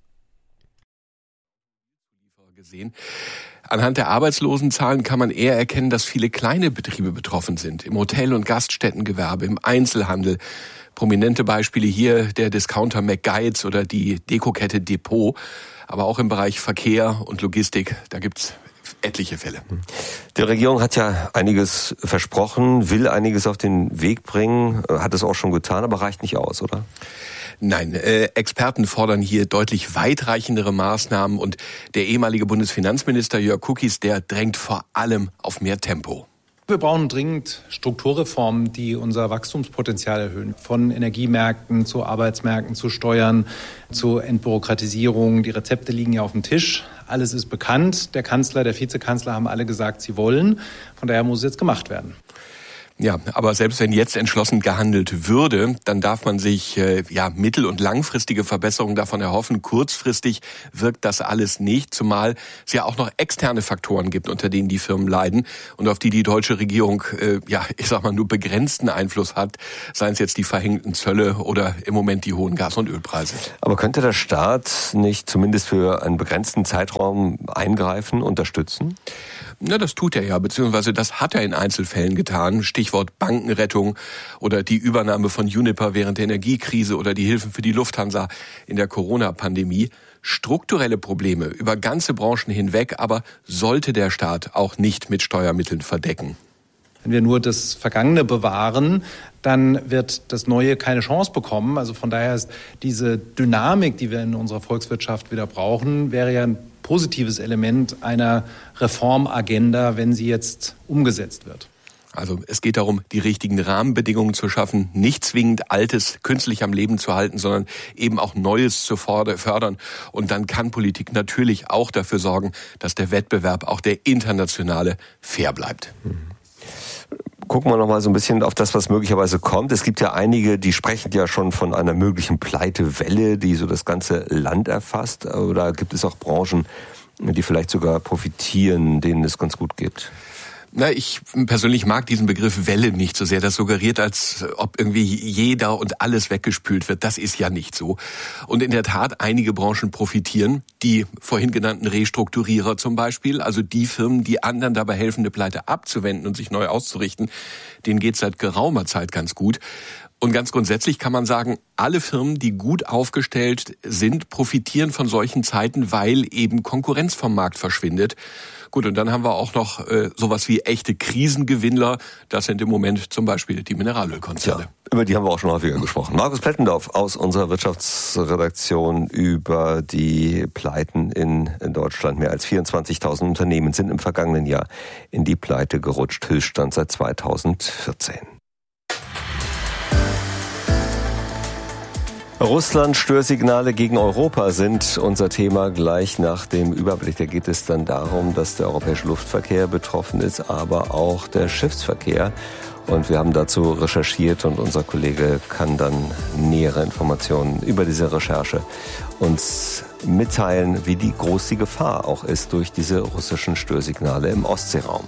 S21: Gesehen. Anhand der Arbeitslosenzahlen kann man eher erkennen, dass viele kleine Betriebe betroffen sind. Im Hotel- und Gaststättengewerbe, im Einzelhandel. Prominente Beispiele hier der Discounter McGuides oder die Dekokette Depot. Aber auch im Bereich Verkehr und Logistik, da gibt's etliche Fälle.
S3: Die Regierung hat ja einiges versprochen, will einiges auf den Weg bringen, hat es auch schon getan, aber reicht nicht aus, oder?
S21: Nein, Experten fordern hier deutlich weitreichendere Maßnahmen und der ehemalige Bundesfinanzminister Jörg Kukies, der drängt vor allem auf mehr Tempo.
S8: Wir brauchen dringend Strukturreformen, die unser Wachstumspotenzial erhöhen. Von Energiemärkten zu Arbeitsmärkten, zu Steuern, zu Entbürokratisierung. Die Rezepte liegen ja auf dem Tisch. Alles ist bekannt. Der Kanzler, der Vizekanzler haben alle gesagt, sie wollen. Von daher muss es jetzt gemacht werden.
S21: Ja, aber selbst wenn jetzt entschlossen gehandelt würde, dann darf man sich mittel- und langfristige Verbesserungen davon erhoffen. Kurzfristig wirkt das alles nicht, zumal es ja auch noch externe Faktoren gibt, unter denen die Firmen leiden und auf die die deutsche Regierung nur begrenzten Einfluss hat, seien es jetzt die verhängten Zölle oder im Moment die hohen Gas- und Ölpreise.
S3: Aber könnte der Staat nicht zumindest für einen begrenzten Zeitraum eingreifen, unterstützen?
S21: Na, das tut er ja, beziehungsweise das hat er in Einzelfällen getan. Stichwort Bankenrettung oder die Übernahme von Uniper während der Energiekrise oder die Hilfen für die Lufthansa in der Corona-Pandemie. Strukturelle Probleme über ganze Branchen hinweg, aber sollte der Staat auch nicht mit Steuermitteln verdecken.
S8: Wenn wir nur das Vergangene bewahren, dann wird das Neue keine Chance bekommen. Also von daher ist diese Dynamik, die wir in unserer Volkswirtschaft wieder brauchen, wäre ja ein positives Element einer Reformagenda, wenn sie jetzt umgesetzt wird.
S21: Also es geht darum, die richtigen Rahmenbedingungen zu schaffen, nicht zwingend Altes künstlich am Leben zu halten, sondern eben auch Neues zu fördern. Und dann kann Politik natürlich auch dafür sorgen, dass der Wettbewerb, auch der internationale, fair bleibt.
S3: Gucken wir noch mal so ein bisschen auf das, was möglicherweise kommt. Es gibt ja einige, die sprechen ja schon von einer möglichen Pleitewelle, die so das ganze Land erfasst. Oder gibt es auch Branchen, die vielleicht sogar profitieren, denen es ganz gut geht?
S21: Na, ich persönlich mag diesen Begriff Welle nicht so sehr. Das suggeriert, als ob irgendwie jeder und alles weggespült wird. Das ist ja nicht so. Und in der Tat, einige Branchen profitieren. Die vorhin genannten Restrukturierer zum Beispiel, also die Firmen, die anderen dabei helfen, eine Pleite abzuwenden und sich neu auszurichten, denen geht es seit geraumer Zeit ganz gut. Und ganz grundsätzlich kann man sagen, alle Firmen, die gut aufgestellt sind, profitieren von solchen Zeiten, weil eben Konkurrenz vom Markt verschwindet. Gut, und dann haben wir auch noch sowas wie echte Krisengewinnler. Das sind im Moment zum Beispiel die Mineralölkonzerne.
S3: Ja, über die haben wir auch schon häufiger gesprochen. Markus Plettendorf aus unserer Wirtschaftsredaktion über die Pleiten in Deutschland. Mehr als 24.000 Unternehmen sind im vergangenen Jahr in die Pleite gerutscht. Höchststand seit 2014. Russland-Störsignale gegen Europa sind unser Thema gleich nach dem Überblick. Da geht es dann darum, dass der europäische Luftverkehr betroffen ist, aber auch der Schiffsverkehr. Und wir haben dazu recherchiert und unser Kollege kann dann nähere Informationen über diese Recherche uns mitteilen, wie groß die Gefahr auch ist durch diese russischen Störsignale im Ostseeraum.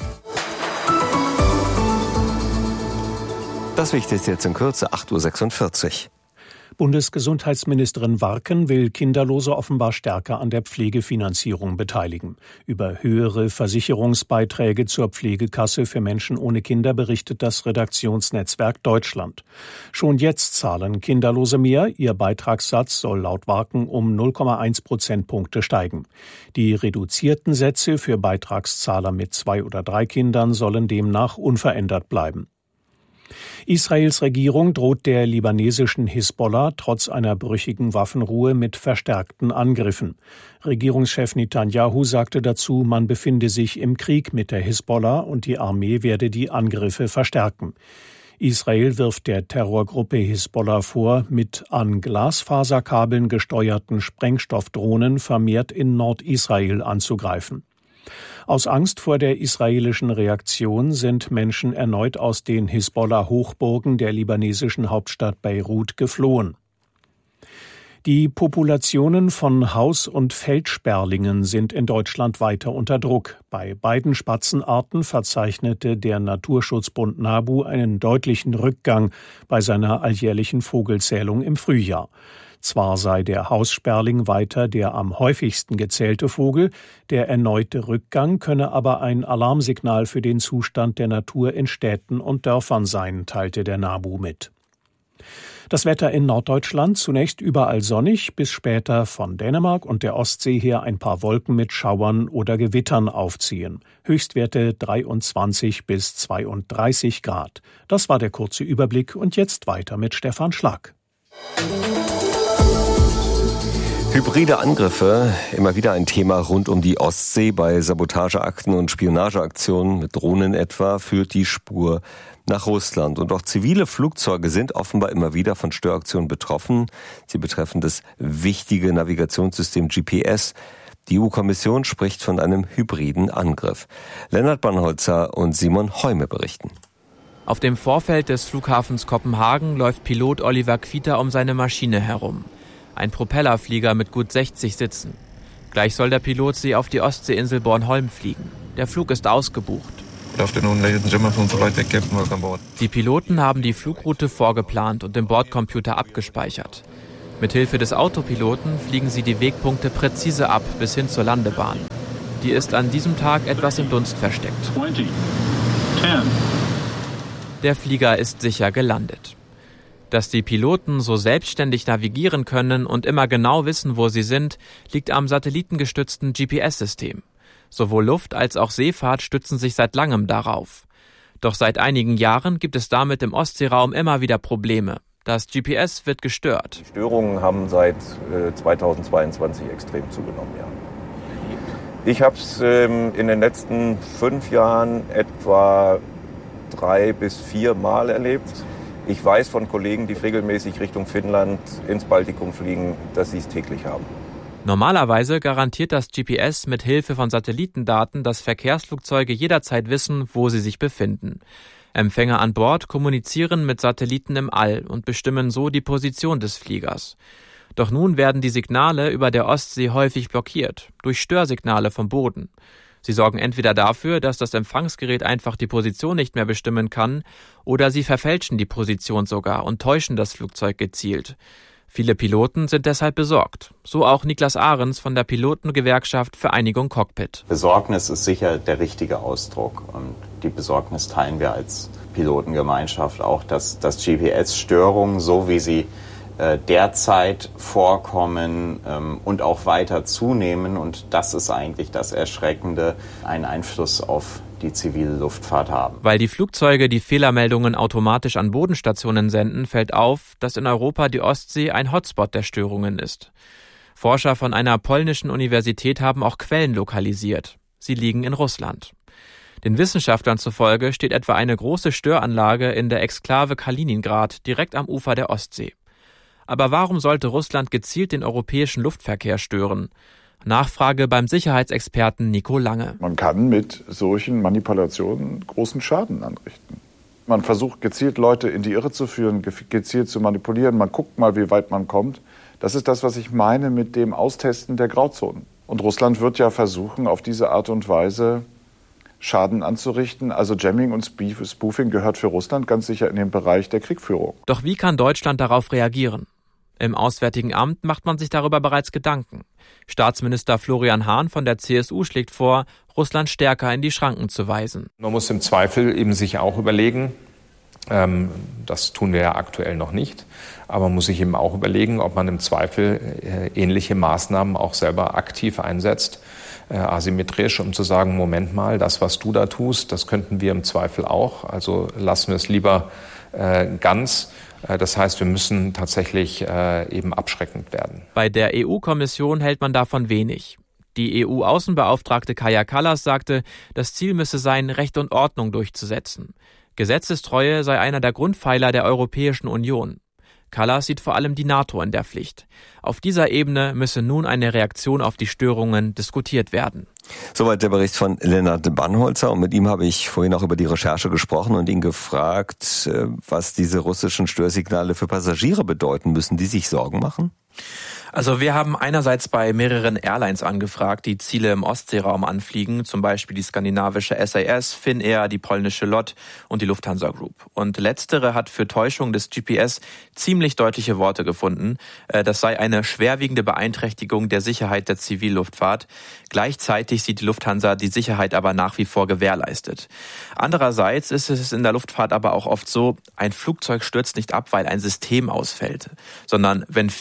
S3: Das Wichtigste jetzt in Kürze, 8.46 Uhr.
S9: Bundesgesundheitsministerin Warken will Kinderlose offenbar stärker an der Pflegefinanzierung beteiligen. Über höhere Versicherungsbeiträge zur Pflegekasse für Menschen ohne Kinder berichtet das Redaktionsnetzwerk Deutschland. Schon jetzt zahlen Kinderlose mehr. Ihr Beitragssatz soll laut Warken um 0,1 Prozentpunkte steigen. Die reduzierten Sätze für Beitragszahler mit 2 oder 3 Kindern sollen demnach unverändert bleiben. Israels Regierung droht der libanesischen Hisbollah trotz einer brüchigen Waffenruhe mit verstärkten Angriffen. Regierungschef Netanyahu sagte dazu, man befinde sich im Krieg mit der Hisbollah und die Armee werde die Angriffe verstärken. Israel wirft der Terrorgruppe Hisbollah vor, mit an Glasfaserkabeln gesteuerten Sprengstoffdrohnen vermehrt in Nordisrael anzugreifen. Aus Angst vor der israelischen Reaktion sind Menschen erneut aus den Hisbollah-Hochburgen der libanesischen Hauptstadt Beirut geflohen. Die Populationen von Haus- und Feldsperlingen sind in Deutschland weiter unter Druck. Bei beiden Spatzenarten verzeichnete der Naturschutzbund NABU einen deutlichen Rückgang bei seiner alljährlichen Vogelzählung im Frühjahr. Zwar sei der Haussperling weiter der am häufigsten gezählte Vogel, der erneute Rückgang könne aber ein Alarmsignal für den Zustand der Natur in Städten und Dörfern sein, teilte der NABU mit. Das Wetter in Norddeutschland zunächst überall sonnig, bis später von Dänemark und der Ostsee her ein paar Wolken mit Schauern oder Gewittern aufziehen. Höchstwerte 23 bis 32 Grad. Das war der kurze Überblick und jetzt weiter mit Stefan Schlag.
S3: Hybride Angriffe, immer wieder ein Thema rund um die Ostsee. Bei Sabotageakten und Spionageaktionen mit Drohnen etwa führt die Spur nach Russland. Und auch zivile Flugzeuge sind offenbar immer wieder von Störaktionen betroffen. Sie betreffen das wichtige Navigationssystem GPS. Die EU-Kommission spricht von einem hybriden Angriff. Lennart Bannholzer und Simon Heume berichten.
S4: Auf dem Vorfeld des Flughafens Kopenhagen läuft Pilot Oliver Quita um seine Maschine herum. Ein Propellerflieger mit gut 60 Sitzen. Gleich soll der Pilot sie auf die Ostseeinsel Bornholm fliegen. Der Flug ist ausgebucht. Die Piloten haben die Flugroute vorgeplant und im Bordcomputer abgespeichert. Mithilfe des Autopiloten fliegen sie die Wegpunkte präzise ab bis hin zur Landebahn. Die ist an diesem Tag etwas im Dunst versteckt.
S10: 20, 10.
S4: Der Flieger ist sicher gelandet. Dass die Piloten so selbstständig navigieren können und immer genau wissen, wo sie sind, liegt am satellitengestützten GPS-System. Sowohl Luft- als auch Seefahrt stützen sich seit langem darauf. Doch seit einigen Jahren gibt es damit im Ostseeraum immer wieder Probleme. Das GPS wird gestört.
S11: Die Störungen haben seit 2022 extrem zugenommen, ja. Ich habe es in den letzten 5 Jahren etwa 3 bis 4 Mal erlebt. Ich weiß von Kollegen, die regelmäßig Richtung Finnland ins Baltikum fliegen, dass sie es täglich haben.
S4: Normalerweise garantiert das GPS mit Hilfe von Satellitendaten, dass Verkehrsflugzeuge jederzeit wissen, wo sie sich befinden. Empfänger an Bord kommunizieren mit Satelliten im All und bestimmen so die Position des Fliegers. Doch nun werden die Signale über der Ostsee häufig blockiert, durch Störsignale vom Boden. Sie sorgen entweder dafür, dass das Empfangsgerät einfach die Position nicht mehr bestimmen kann, oder sie verfälschen die Position sogar und täuschen das Flugzeug gezielt. Viele Piloten sind deshalb besorgt. So auch Niklas Ahrens von der Pilotengewerkschaft Vereinigung Cockpit.
S12: Besorgnis ist sicher der richtige Ausdruck. Und die Besorgnis teilen wir als Pilotengemeinschaft auch, dass GPS-Störungen, so wie sie derzeit vorkommen und auch weiter zunehmen, und das ist eigentlich das Erschreckende, einen Einfluss auf die zivile Luftfahrt haben.
S4: Weil die Flugzeuge die Fehlermeldungen automatisch an Bodenstationen senden, fällt auf, dass in Europa die Ostsee ein Hotspot der Störungen ist. Forscher von einer polnischen Universität haben auch Quellen lokalisiert. Sie liegen in Russland. Den Wissenschaftlern zufolge steht etwa eine große Störanlage in der Exklave Kaliningrad direkt am Ufer der Ostsee. Aber warum sollte Russland gezielt den europäischen Luftverkehr stören? Nachfrage beim Sicherheitsexperten Nico Lange.
S13: Man kann mit solchen Manipulationen großen Schaden anrichten. Man versucht gezielt Leute in die Irre zu führen, gezielt zu manipulieren. Man guckt mal, wie weit man kommt. Das ist das, was ich meine mit dem Austesten der Grauzonen. Und Russland wird ja versuchen, auf diese Art und Weise Schaden anzurichten. Also Jamming und Spoofing gehört für Russland ganz sicher in den Bereich der Kriegführung.
S4: Doch wie kann Deutschland darauf reagieren? Im Auswärtigen Amt macht man sich darüber bereits Gedanken. Staatsminister Florian Hahn von der CSU schlägt vor, Russland stärker in die Schranken zu weisen.
S14: Man muss im Zweifel eben sich auch überlegen, das tun wir ja aktuell noch nicht, aber man muss sich eben auch überlegen, ob man im Zweifel ähnliche Maßnahmen auch selber aktiv einsetzt, asymmetrisch, um zu sagen, Moment mal, das, was du da tust, das könnten wir im Zweifel auch, also lassen wir es lieber ganz. Das heißt, wir müssen tatsächlich eben abschreckend werden.
S4: Bei der EU-Kommission hält man davon wenig. Die EU-Außenbeauftragte Kaja Kallas sagte, das Ziel müsse sein, Recht und Ordnung durchzusetzen. Gesetzestreue sei einer der Grundpfeiler der Europäischen Union. Kallas sieht vor allem die NATO in der Pflicht. Auf dieser Ebene müsse nun eine Reaktion auf die Störungen diskutiert werden.
S3: Soweit der Bericht von Lennart Bannholzer, und mit ihm habe ich vorhin auch über die Recherche gesprochen und ihn gefragt, was diese russischen Störsignale für Passagiere bedeuten. Müssen die sich Sorgen machen?
S4: Also wir haben einerseits bei mehreren Airlines angefragt, die Ziele im Ostseeraum anfliegen, zum Beispiel die skandinavische SAS, Finnair, die polnische LOT und die Lufthansa Group. Und letztere hat für Täuschung des GPS ziemlich deutliche Worte gefunden. Das sei eine schwerwiegende Beeinträchtigung der Sicherheit der Zivilluftfahrt. Gleichzeitig sieht die Lufthansa die Sicherheit aber nach wie vor gewährleistet. Andererseits ist es in der Luftfahrt aber auch oft so, ein Flugzeug stürzt nicht ab, weil ein System ausfällt, sondern wenn viele ungünstige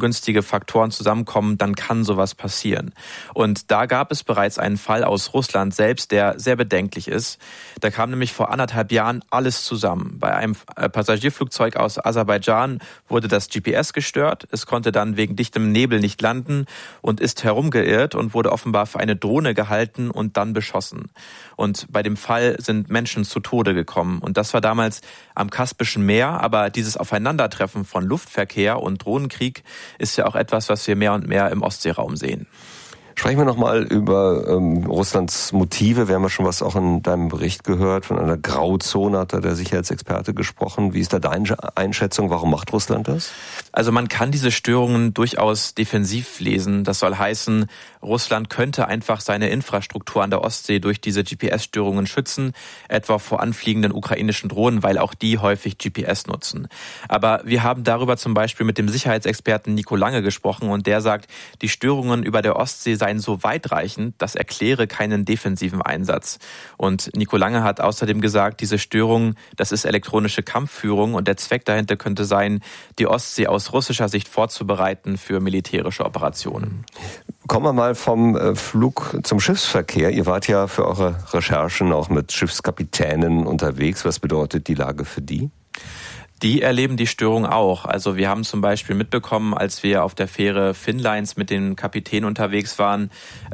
S4: ungünstige Faktoren zusammenkommen, dann kann sowas passieren. Und da gab es bereits einen Fall aus Russland selbst, der sehr bedenklich ist. Da kam nämlich vor 1,5 Jahren alles zusammen. Bei einem Passagierflugzeug aus Aserbaidschan wurde das GPS gestört. Es konnte dann wegen dichtem Nebel nicht landen und ist herumgeirrt und wurde offenbar für eine Drohne gehalten und dann beschossen. Und bei dem Fall sind Menschen zu Tode gekommen. Und das war damals am Kaspischen Meer. Aber dieses Aufeinandertreffen von Luftverkehr und Drohnenkrieg ist ja auch etwas, was wir mehr und mehr im Ostseeraum sehen.
S3: Sprechen wir nochmal über Russlands Motive. Wir haben ja schon was auch in deinem Bericht gehört. Von einer Grauzone hat da der Sicherheitsexperte gesprochen. Wie ist da deine Einschätzung? Warum macht Russland das?
S4: Also man kann diese Störungen durchaus defensiv lesen. Das soll heißen, Russland könnte einfach seine Infrastruktur an der Ostsee durch diese GPS-Störungen schützen, etwa vor anfliegenden ukrainischen Drohnen, weil auch die häufig GPS nutzen. Aber wir haben darüber zum Beispiel mit dem Sicherheitsexperten Nico Lange gesprochen und der sagt, die Störungen über der Ostsee seien so weitreichend, das erkläre keinen defensiven Einsatz. Und Nico Lange hat außerdem gesagt, diese Störung, das ist elektronische Kampfführung und der Zweck dahinter könnte sein, die Ostsee aus russischer Sicht vorzubereiten für militärische Operationen.
S3: Kommen wir mal vom Flug zum Schiffsverkehr. Ihr wart ja für eure Recherchen auch mit Schiffskapitänen unterwegs. Was bedeutet die Lage für die?
S4: Die erleben die Störung auch. Also wir haben zum Beispiel mitbekommen, als wir auf der Fähre Finnlines mit den Kapitänen unterwegs waren,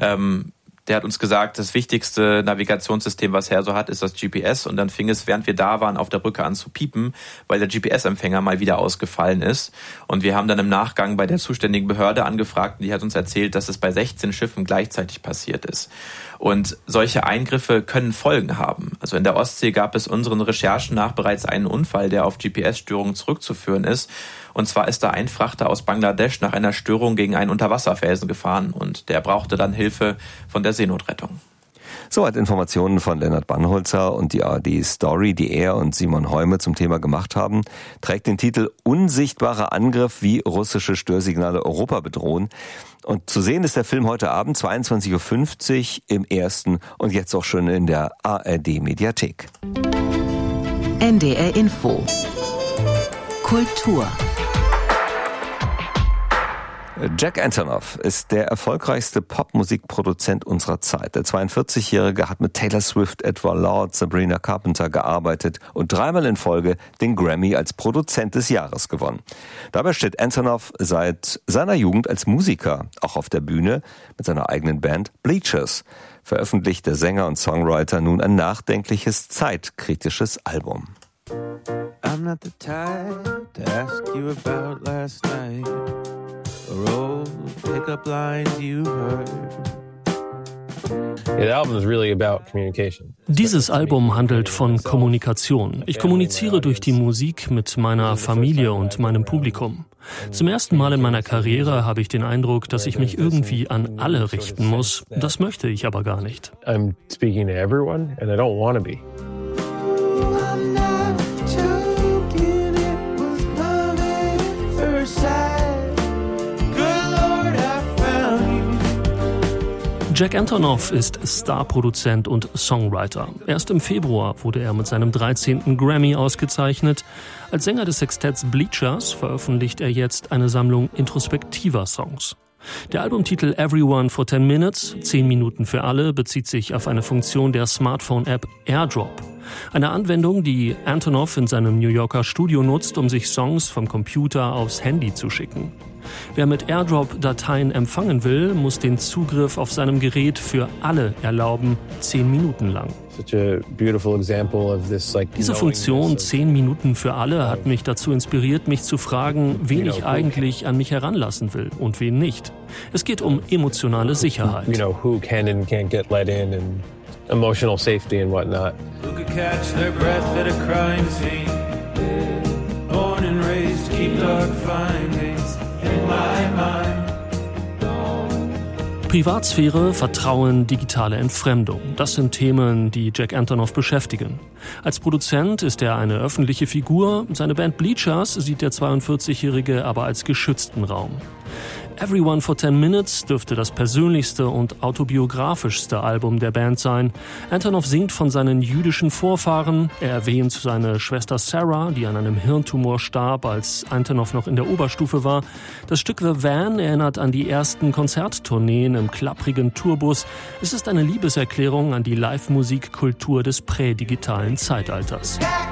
S4: der hat uns gesagt, das wichtigste Navigationssystem, was er so hat, ist das GPS. Und dann fing es, während wir da waren, auf der Brücke an zu piepen, weil der GPS-Empfänger mal wieder ausgefallen ist. Und wir haben dann im Nachgang bei der zuständigen Behörde angefragt und die hat uns erzählt, dass es bei 16 Schiffen gleichzeitig passiert ist. Und solche Eingriffe können Folgen haben. Also in der Ostsee gab es unseren Recherchen nach bereits einen Unfall, der auf GPS-Störungen zurückzuführen ist. Und zwar ist da ein Frachter aus Bangladesch nach einer Störung gegen einen Unterwasserfelsen gefahren und der brauchte dann Hilfe von der Seenotrettung.
S3: Soweit Informationen von Lennart Bannholzer und die ARD-Story, die er und Simon Heume zum Thema gemacht haben, trägt den Titel Unsichtbarer Angriff, wie russische Störsignale Europa bedrohen. Und zu sehen ist der Film heute Abend 22.50 Uhr im ersten und jetzt auch schon in der ARD-Mediathek.
S28: NDR Info Kultur.
S3: Jack Antonoff ist der erfolgreichste Popmusikproduzent unserer Zeit. Der 42-Jährige hat mit Taylor Swift, Edward Lord, Sabrina Carpenter gearbeitet und 3-mal in Folge den Grammy als Produzent des Jahres gewonnen. Dabei steht Antonoff seit seiner Jugend als Musiker, auch auf der Bühne mit seiner eigenen Band Bleachers. Veröffentlicht der Sänger und Songwriter nun ein nachdenkliches, zeitkritisches Album.
S10: I'm not the type to ask you about last night or old pickup lines you heard.
S15: Dieses Album handelt von Kommunikation. Ich kommuniziere durch die Musik mit meiner Familie und meinem Publikum. Zum ersten Mal in meiner Karriere habe ich den Eindruck, dass ich mich irgendwie an alle richten muss. Das möchte ich aber gar nicht.
S18: I'm speaking to everyone and I don't want to be.
S15: Jack Antonoff ist Starproduzent und Songwriter. Erst im Februar wurde er mit seinem 13. Grammy ausgezeichnet. Als Sänger des Sextetts Bleachers veröffentlicht er jetzt eine Sammlung introspektiver Songs. Der Albumtitel Everyone for 10 Minutes, 10 Minuten für alle, bezieht sich auf eine Funktion der Smartphone-App AirDrop. Eine Anwendung, die Antonoff in seinem New Yorker Studio nutzt, um sich Songs vom Computer aufs Handy zu schicken. Wer mit AirDrop Dateien empfangen will, muss den Zugriff auf seinem Gerät für alle erlauben, 10 Minuten lang. Diese Funktion 10 Minuten für alle hat mich dazu inspiriert, mich zu fragen, wen ich eigentlich an mich heranlassen will und wen nicht. Es geht um emotionale Sicherheit.
S18: Who can and can't get let in and emotional safety and whatnot.
S10: Who could catch their breath at a crime scene? Born and raised, keep dark findings in my mind.
S15: Privatsphäre, Vertrauen, digitale Entfremdung. Das sind Themen, die Jack Antonoff beschäftigen. Als Produzent ist er eine öffentliche Figur. Seine Band Bleachers sieht der 42-Jährige aber als geschützten Raum. Everyone for 10 Minutes dürfte das persönlichste und autobiografischste Album der Band sein. Antonoff singt von seinen jüdischen Vorfahren. Er erwähnt seine Schwester Sarah, die an einem Hirntumor starb, als Antonoff noch in der Oberstufe war. Das Stück The Van erinnert an die ersten Konzerttourneen im klapprigen Tourbus. Es ist eine Liebeserklärung an die Live-Musikkultur des prädigitalen Zeitalters.